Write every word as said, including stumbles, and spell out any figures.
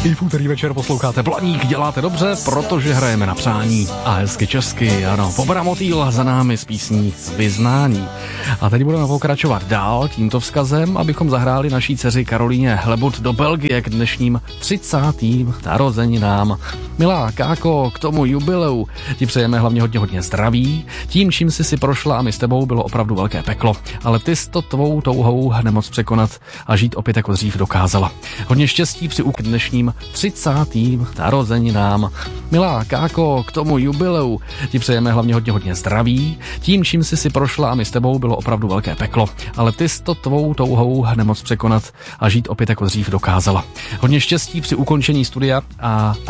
I v úterý večer posloucháte Blaník, děláte dobře, protože hrajeme na přání. A hezky česky, ano, Pobra Motýl za námi s písní Vyznání. A teď budeme pokračovat dál tímto vzkazem, abychom zahráli naší dceři Karolíně Hlebut do Belgie k dnešním třicátým narozeninám. Milá Káko, k tomu jubileu ti přejeme hlavně hodně hodně zdraví. Tím, čím jsi si prošla a my s tebou, bylo opravdu velké peklo. Ale ty jsi to tvou touhou nemoc překonat a žít opět jako dřív dokázala. Hodně štěstí při k dnešním třicátým narozeninám. Milá Káko, k tomu jubileu ti přejeme hlavně hodně hodně zdraví. Tím, čím jsi si prošla a my s tebou, bylo opravdu velké peklo. Ale ty jsi to tvou touhou nemoc překonat a žít opět jako dřív dokázala. Hodně štěstí při ukončení studia a